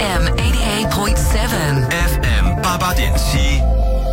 FM 88.7 FM 88.7。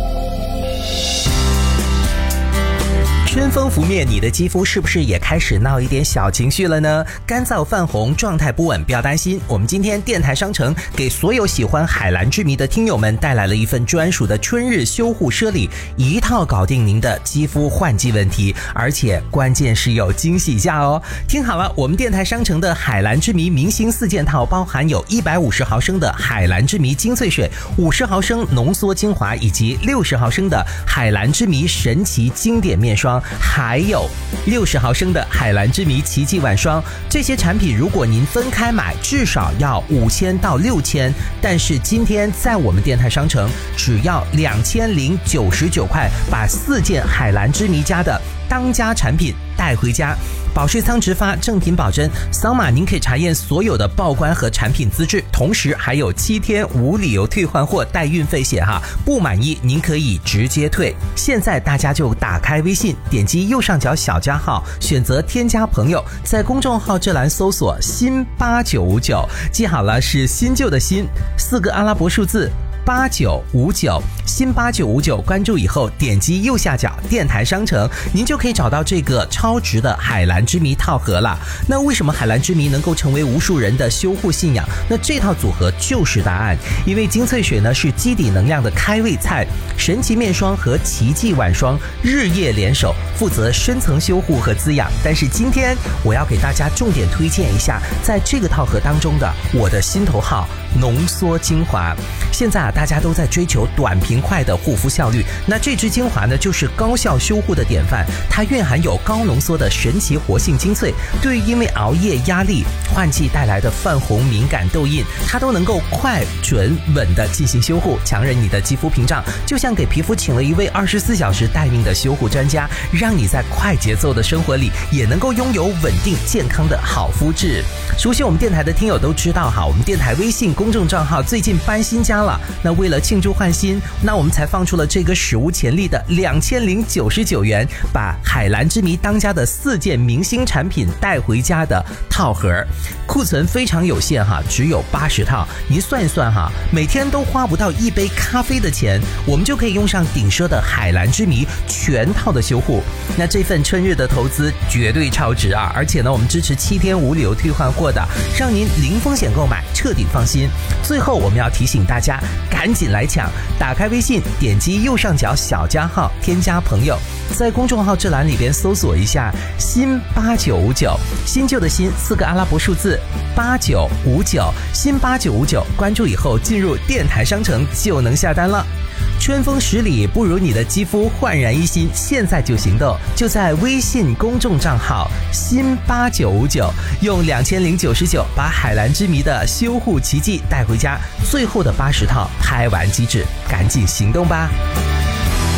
春风拂面，你的肌肤是不是也开始闹一点小情绪了呢？干燥泛红，状态不稳，不要担心。我们今天电台商城给所有喜欢海蓝之谜的听友们带来了一份专属的春日修护奢礼，一套搞定您的肌肤换季问题，而且关键是有惊喜价哦！听好了，我们电台商城的海蓝之谜明星4件套包含有150毫升的海蓝之谜精粹水、50毫升浓缩精华以及60毫升的海蓝之谜神奇经典面霜，还有60毫升的海蓝之谜奇迹晚霜。这些产品如果您分开买至少要5000到6000，但是今天在我们电台商城只要2099块，把4件海蓝之谜家的当家产品带回家。保税仓直发，正品保真，扫码您可以查验所有的报关和产品资质，同时还有7天无理由退换货带运费险哈，不满意您可以直接退。现在大家就打开微信，点击右上角小加号，选择添加朋友，在公众号这栏搜索新8959，记好了，是新旧的新，4个阿拉伯数字8959，新8959，关注以后点击右下角电台商城，您就可以找到这个超值的海蓝之谜套盒了。那为什么海蓝之谜能够成为无数人的修护信仰？那这套组合就是答案，因为精粹水呢是基底能量的开胃菜，神奇面霜和奇迹晚霜日夜联手，负责深层修护和滋养。但是今天我要给大家重点推荐一下，在这个套盒当中的我的心头号浓缩精华。现在大家都在追求短平快的护肤效率，那这支精华呢就是高效修护的典范，它蕴含有高浓缩的神奇活性精粹，对于因为熬夜压力换季带来的泛红敏感痘印，它都能够快准稳的进行修护，强韧你的肌肤屏障，就像给皮肤请了一位24小时待命的修护专家，让你在快节奏的生活里也能够拥有稳定健康的好肤质。熟悉我们电台的听友都知道哈，我们电台微信公众账号最近搬新家了，那为了庆祝换新，那我们才放出了这个史无前例的2099元，把海蓝之谜当家的4件明星产品带回家的套盒，库存非常有限哈，只有80套。您算一算哈，每天都花不到1杯咖啡的钱，我们就可以用上顶奢的海蓝之谜全套的修护。那这份春日的投资绝对超值啊！而且呢，我们支持7天无理由退换货的，让您零风险购买，彻底放心。最后我们要提醒大家，赶紧来抢！打开微信，点击右上角小加号，添加朋友，在公众号这栏里边搜索一下新8959，新旧的新4个阿拉伯数字8959，新8959，关注以后进入电台商城就能下单了。春风10里不如你的肌肤焕然一新，现在就行动，就在微信公众账号新8959，用2099把海蓝之谜的修护奇迹带回家，最后的80套拍完即止，赶紧行动吧。